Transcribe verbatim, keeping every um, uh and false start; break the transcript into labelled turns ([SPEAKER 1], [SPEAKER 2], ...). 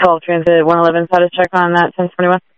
[SPEAKER 1] twelve Transit one eleven status check on that ten twenty-one.